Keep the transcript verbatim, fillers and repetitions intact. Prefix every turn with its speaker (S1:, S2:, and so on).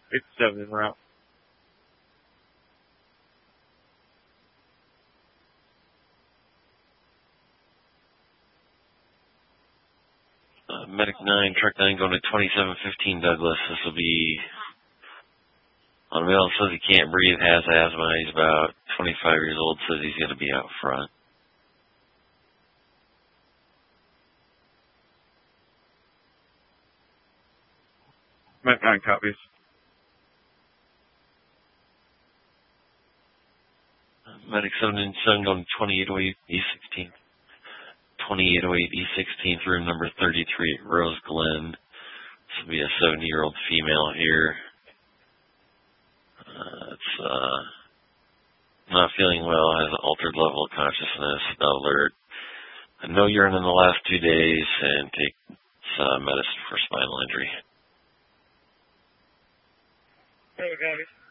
S1: It's seven en route.
S2: Uh, Medic nine, Truck nine going to twenty-seven fifteen Douglas. This will be on the mail. It says he can't breathe, has asthma. He's about twenty-five years old, says he's going to be out front.
S1: Medic nine copies.
S2: Medic seven and seven going to twenty-eight oh eight E sixteen. twenty-eight oh eight E sixteen through number thirty-three at Rose Glen. This will be a seventy-year-old female here. Uh, it's uh, not feeling well, has an altered level of consciousness, alert. No urine in the last two days, and take uh, medicine for spinal injury.
S1: Hey, guys.